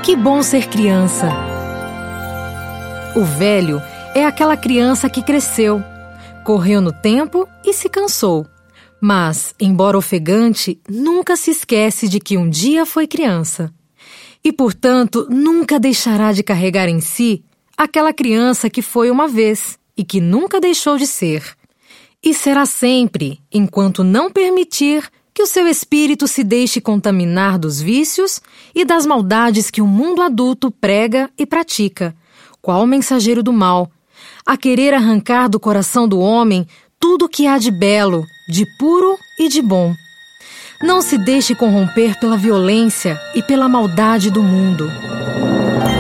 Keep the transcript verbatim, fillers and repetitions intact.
Que bom ser criança! O velho é aquela criança que cresceu, correu no tempo e se cansou. Mas, embora ofegante, nunca se esquece de que um dia foi criança. E, portanto, nunca deixará de carregar em si aquela criança que foi uma vez e que nunca deixou de ser. E será sempre, enquanto não permitir que o seu espírito se deixe contaminar dos vícios e das maldades que o mundo adulto prega e pratica, qual mensageiro do mal, a querer arrancar do coração do homem tudo o que há de belo, de puro e de bom. Não se deixe corromper pela violência e pela maldade do mundo.